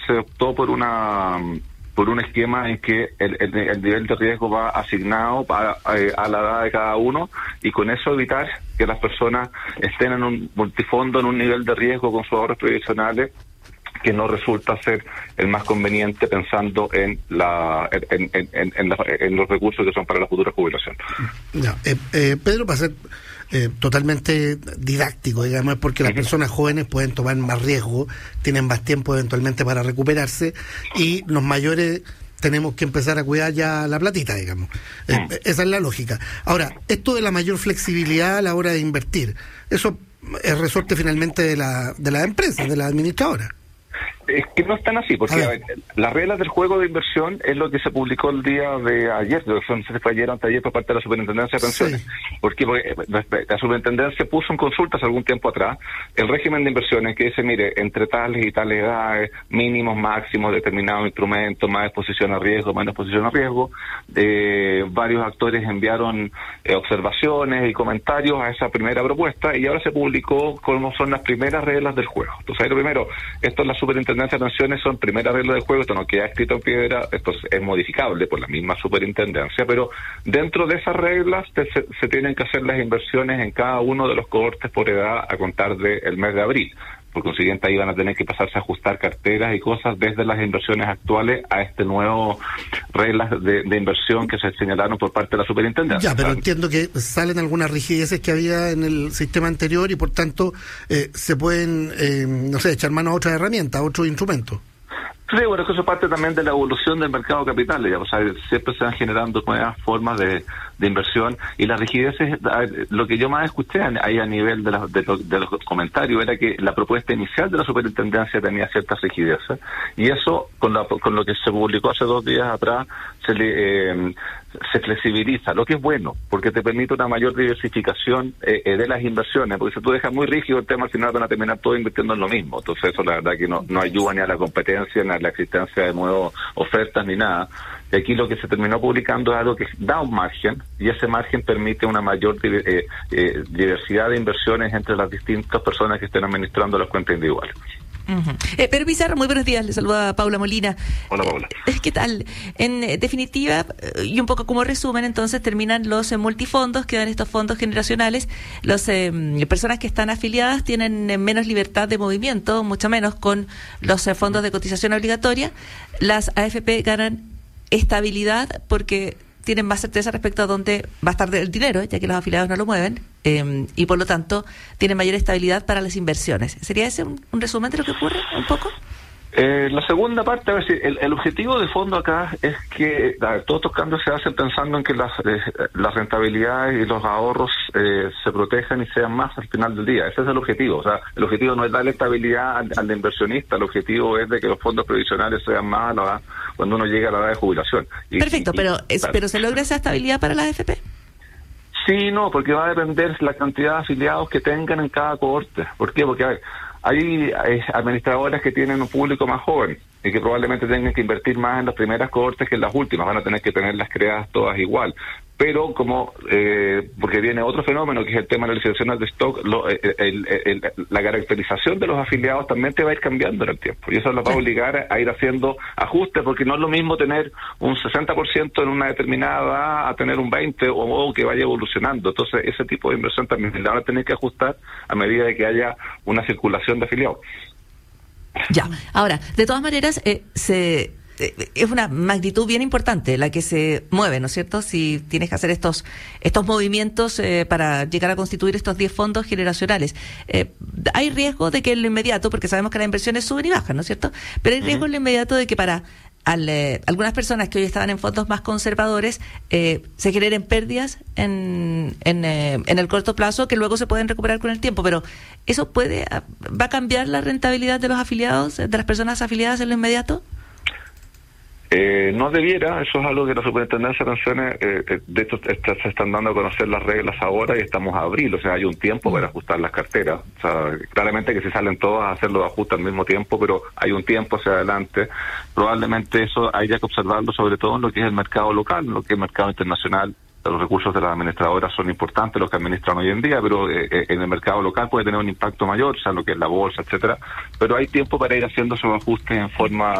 se optó por un esquema en que el nivel de riesgo va asignado a la edad de cada uno, y con eso evitar que las personas estén en un multifondo en un nivel de riesgo con sus ahorros previsionales que no resulta ser el más conveniente, pensando en los recursos que son para la futura jubilación. No, Pedro, para ser totalmente didáctico, digamos, es porque las personas jóvenes pueden tomar más riesgo, tienen más tiempo eventualmente para recuperarse, y los mayores tenemos que empezar a cuidar ya la platita, digamos. Esa es la lógica. Ahora, esto de la mayor flexibilidad a la hora de invertir, eso es resorte finalmente de la empresa, de la administradora. Es que no están así, porque a ver, las reglas del juego de inversión es lo que se publicó el día de ayer, no sé si fue ayer o anteayer, por parte de la Superintendencia de Pensiones. Sí. Porque la Superintendencia puso en consultas algún tiempo atrás el régimen de inversiones que dice, mire, entre tales y tales edades, mínimos, máximos, determinados instrumentos, más exposición a riesgo, menos exposición a riesgo. Varios actores enviaron observaciones y comentarios a esa primera propuesta, y ahora se publicó cómo son las primeras reglas del juego. Entonces, ahí lo primero, esto es la Superintendencia de Pensiones, son primeras reglas del juego, esto no queda escrito en piedra, esto es modificable por la misma Superintendencia, pero dentro de esas reglas se tienen que hacer las inversiones en cada uno de los cohortes por edad a contar del mes de abril. Por consiguiente, ahí van a tener que pasarse a ajustar carteras y cosas desde las inversiones actuales a este nuevo reglas de inversión que se señalaron por parte de la Superintendencia. Ya, pero entiendo que salen algunas rigideces que había en el sistema anterior, y por tanto se pueden, no sé, echar mano a otras herramientas, a otros instrumentos. Sí, bueno, eso es parte también de la evolución del mercado de capitales, ya, o sea, siempre se van generando nuevas formas de inversión, y las rigideces, lo que yo más escuché ahí a nivel de los comentarios era que la propuesta inicial de la Superintendencia tenía ciertas rigideces, y eso con lo que se publicó hace 2 días atrás se flexibiliza, lo que es bueno, porque te permite una mayor diversificación de las inversiones, porque si tú dejas muy rígido el tema, al final van a terminar todos invirtiendo en lo mismo. Entonces eso la verdad que no ayuda ni a la competencia, ni a la existencia de nuevas ofertas, ni nada. Y aquí lo que se terminó publicando es algo que da un margen, y ese margen permite una mayor diversidad de inversiones entre las distintas personas que estén administrando las cuentas individuales. Pedro Pizarro, muy buenos días, le saluda Paula Molina. Hola, Paula. ¿Qué tal? En definitiva, y un poco como resumen, entonces terminan los multifondos, quedan estos fondos generacionales. Las personas que están afiliadas tienen menos libertad de movimiento, mucho menos con los fondos de cotización obligatoria. Las AFP ganan estabilidad porque tienen más certeza respecto a dónde va a estar el dinero, ya que los afiliados no lo mueven, y por lo tanto tienen mayor estabilidad para las inversiones. ¿Sería ese un resumen de lo que ocurre un poco? La segunda parte, a ver si el objetivo de fondo acá es que todos estos cambios se hacen pensando en que las rentabilidades y los ahorros se protejan y sean más al final del día. Ese es el objetivo. O sea, el objetivo no es darle estabilidad al inversionista, el objetivo es de que los fondos previsionales sean más a la edad, cuando uno llega a la edad de jubilación. Perfecto, pero ¿se logra esa estabilidad para las AFP? Sí, no, porque va a depender la cantidad de afiliados que tengan en cada cohorte. ¿Por qué? Porque, a ver, hay administradoras que tienen un público más joven y que probablemente tengan que invertir más en las primeras cohortes que en las últimas, van a tener que tenerlas creadas todas igual. Pero porque viene otro fenómeno que es el tema de la liquidación de stock, la caracterización de los afiliados también te va a ir cambiando en el tiempo, y eso los va a obligar a ir haciendo ajustes, porque no es lo mismo tener un 60% en una determinada edad a tener un 20% o que vaya evolucionando. Entonces ese tipo de inversión también la van a tener que ajustar a medida de que haya una circulación de afiliados. Ya, ahora, de todas maneras, es una magnitud bien importante la que se mueve, ¿no es cierto? Si tienes que hacer estos movimientos para llegar a constituir estos 10 fondos generacionales. Hay riesgo de que en lo inmediato, porque sabemos que las inversiones suben y bajan, ¿no es cierto? Pero hay riesgo en lo inmediato de que para algunas personas que hoy estaban en fondos más conservadores se generen pérdidas en el corto plazo que luego se pueden recuperar con el tiempo. Pero ¿eso va a cambiar la rentabilidad de los afiliados, de las personas afiliadas en lo inmediato? No debiera, eso es algo que la Superintendencia de Pensiones, de hecho se están dando a conocer las reglas ahora y estamos a abril, o sea, hay un tiempo para ajustar las carteras. O sea, claramente que si salen todas a hacer los ajustes al mismo tiempo, pero hay un tiempo hacia adelante. Probablemente eso haya que observarlo sobre todo en lo que es el mercado local, en lo que es el mercado internacional. Los recursos de las administradoras son importantes, los que administran hoy en día, pero en el mercado local puede tener un impacto mayor, o sea, lo que es la bolsa, etcétera. Pero hay tiempo para ir haciendo esos ajustes en forma